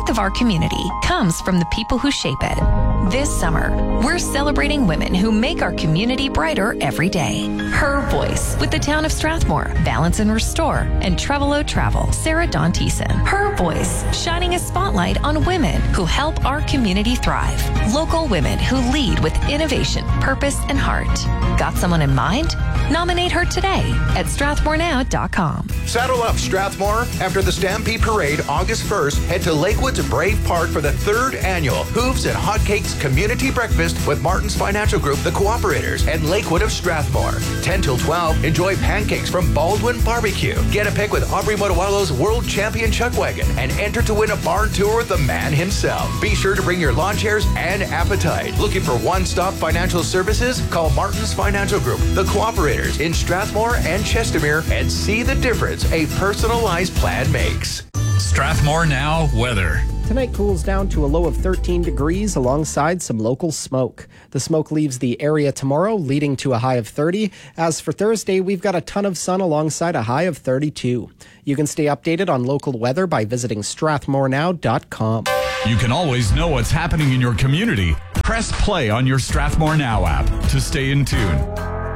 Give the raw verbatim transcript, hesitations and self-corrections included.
strength of our community comes from the people who shape it. This summer, we're celebrating women who make our community brighter every day. Her Voice with the town of Strathmore, Balance and Restore, and Trevelo Travel, Sarah Dawn Thiessen. Her Voice, shining a spotlight on women who help our community thrive. Local women who lead with innovation, purpose, and heart. Got someone in mind? Nominate her today at strathmore now dot com. Saddle up, Strathmore. After the Stampede Parade, August first, head to Lakewood's Brave Park for the third annual Hooves and Hotcakes Community Breakfast with Martin's Financial Group, the Cooperators, and Lakewood of Strathmore. ten till twelve, enjoy pancakes from Baldwin Barbecue. Get a pic with Aubrey Motowalo's World Champion Chuck Wagon and enter to win a barn tour with the man himself. Be sure to bring your lawn chairs and appetite. Looking for one-stop financial services? Call Martin's Financial Group, the Cooperators in Strathmore and Chestermere, and see the difference a personalized plan makes. Strathmore Now weather. Tonight cools down to a low of thirteen degrees alongside some local smoke. The smoke leaves the area tomorrow, leading to a high of thirty. As for Thursday, we've got a ton of sun alongside a high of thirty-two. You can stay updated on local weather by visiting strathmore now dot com. You can always know what's happening in your community. Press play on your Strathmore Now app to stay in tune.